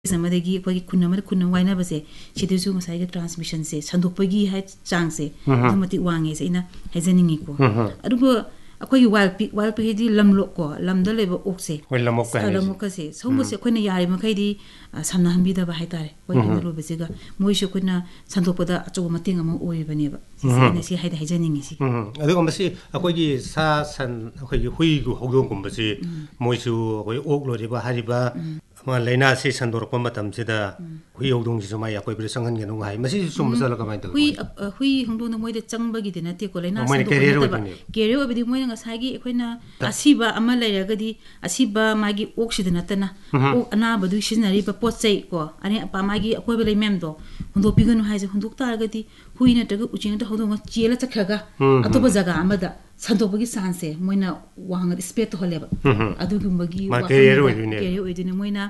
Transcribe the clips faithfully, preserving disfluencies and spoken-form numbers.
Samadagi pagi kuna mari kuna waina base chidi su ngasai ga transmission se sandok pagi hai chang se dumati wange se ina hazeningi ko adugo akoi wild pig wild pig di lamlo ko lamda leba okse hoi lamok ka lamok ka se sombo se koina yari makai di samna hambi da ba hai tare koi ina lo bese ga moi se koina sandok pada acho mating ama oi bane ba ina si hai da hazeningi si adugo masi akoi gi sa san akoi gi hui gu hogong kum base moi su akoi ok lo ri ba hari ba ma leina se sandor ko matam se da hui hogong ji sumai akoi bre sangan ge no hai masi sum masala ka mai ta hui hui hongdo na moi de changba gi de na te ko leina sandok ko ba kere o bi moi nga sai gi koina asiba ama leira ga di asiba magi oxide na tana o ana badu shinari ba potsai ko ani pa magi akoi be le mem do hondo pi ga no hai je hondok tar ga di hui na ta ga uching ta hodo ma chela chakha atoba jaga amada sandopagi sanse moina wang respect holeba adugumagi ma kere oidine kere oidine moina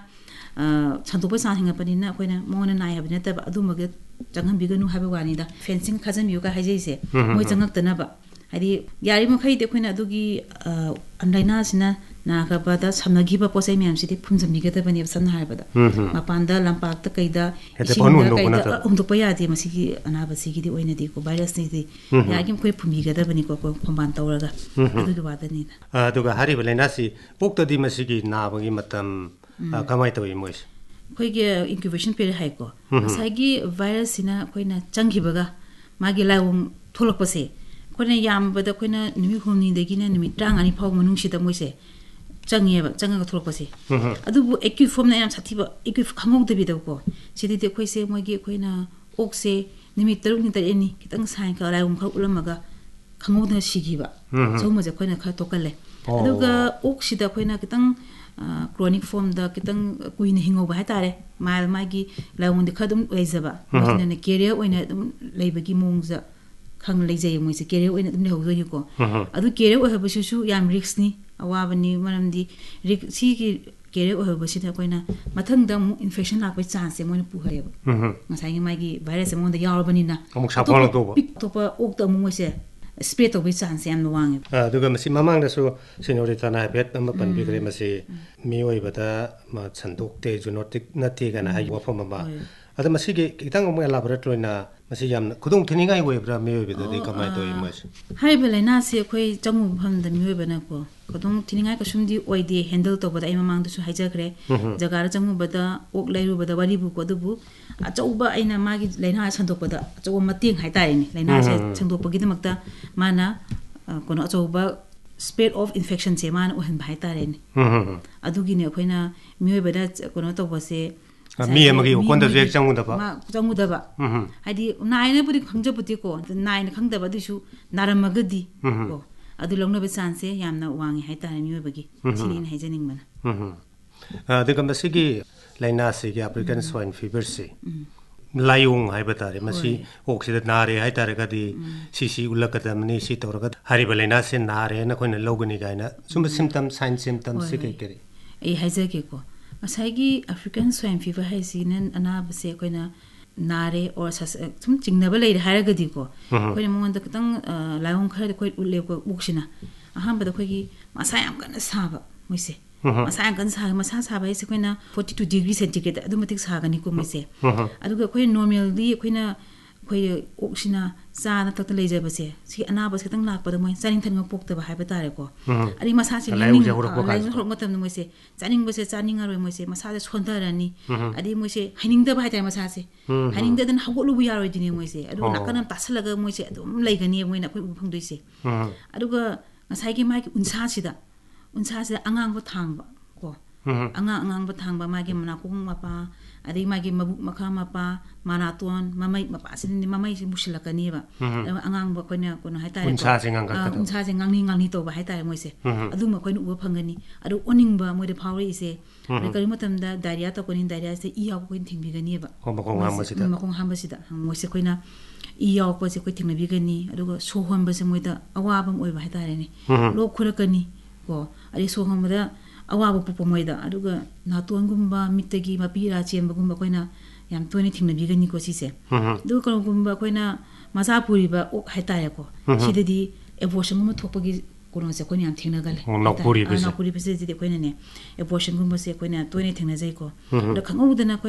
sandopa san hinga panina koina mona nai habina ta adumaga jangham biganu habe wani da fencing khajam yoga hajeise moi jangak tana ba hadi yari makhai de koina adugi andaina sina na ka bada samnagi ba posai myam sidi phumjam niga ta bani san har bada mapanda lampak ta kaida singa kaida umdo paya de masigi anaba sigi di oina di ko virus ni di yagim koi phumi ga da bani ko ko phomban tawraga adu ga bada ni da adu ga hari balaina si pokta di masigi na bagi matam kamai tawi mois koi ge incubation period hai ko asagi virus sina koina changi baga magi lawum tholok pase koina yam bada koina nimi humni de gina nimi tang ani phau manung sida moise changieba changa tholok pase adubu acute form na yam sathiba acute khangong de bido ko sidi de khoi se mogi koina okse nimi taruk ni tare ni kitang sain ka laum kha ulamaga khangong na sigiba choma je koina kha tokale aduga oksida koina kitang chronic form da kitang kuina hingo ba tare mal magi laum de khadum leizaba moina ne career oina dum leibagi mongza khang leijay mo se career oina dum le hozo hi ko adu career o haba su su yam risk ni awabani maramdi rik si ki kere o haba sida koina mathang da infection la ko chance mo pu hare ngasai mai gi virus mo da yawbani na amuk sa phalo to pik to pa ok da mo se spread of chance am wang a duga masi mamang da su senorita na bet am pan bi gre masi mi oi bata ma chandok te junotic na te ga na hai wa phom ma ada masi ge kitang mo elaborate na masi yam khudong thini ngai we bra mi oi bida de kamai to i mas hai bele na se khoi chamu pham da mi oi bana ko khudong thini ngai ka sumdi oi de handle to bada ai mamang da su haija gre jaga ra chamu bada ok lairu bada wari bu ko dubu achauba aina magi leina sandok bada achau mating hai tai ni leina se sandok pagi de makta mana kono achauba spread of infection se man o han bhai tare ni adugi ne khoina mi oi bada kono to base mi amagi kon da jek changu da ba ma changu da ba hadi naina puri khangja puti ko naina khangda ba disu naramagadi ko adu longna be chance yamna wangi hai tare mi oi bagi chilin hai janing mana a de kam sigi laina se gi African swine fever se layung hai batare masi oxida nare hai tare ga di sisi ulakata mani si torga hari balena se nare na koina logani gaina sum symptom sign symptom se ke kere e hai ja ke ko asagi African swine fever hai sinen ana base koina nare or sum chingnaba leir haraga di ko koina monda katang layung khar koi ulle ko buksina aham bada koi gi masa yam kana saba moise masa yam kana sa masa saba ise koina forty-two degree centigrade adumatik sa gani ko moise aduga koi normal di koina koi oksina sa na takta leija base si ana bas katang lak pada moi saning than ngapok ta ba hai batare ko ari masa se ning lai hor matam moise chaning base chaning aroi moise masa de sonda rani adi moise haning da ba hai ta masa se haning da dan hagolu bu yaroi dini moise adu nakana tasalaga moise adum leigani moina koi phang doise aduga ngasai gi mai unsa sida unsa se angang ba thang ba ko anga angang ba thang ba magi mana ko mapa adi magi mabu makha mapa manaton mamai mapa sin ni mamai si musilakani ba angang ba koina kono hai tare unsa se ngang ka unsa se ngang ni ngang ni to ba hai tare moise adu ma koina uba phangani adu oning ba moi de phawri ise rekari matam da diarrhea to konin diarrhea se iya ko koin thingbi gani ba ko ma ko ngam ba sida ma ko ngam ba sida moise koina iya ko se koi thingna bi gani adu ko so hon ba se moi da awabam oi ba hai tare ni lo khurakani ko ari so hon da awabu pupo moida aduga naton gumba mitagi mapira chemba gumba koina yam toni thingna bigani ko sise du ko gumba koina masa puri ba ok haitaya ko sidedi abortion mo thopagi kono se koina yam thingna gale na puri bese na puri bese de koina ne abortion gumba se koina toni thingna jai ko da khangau dana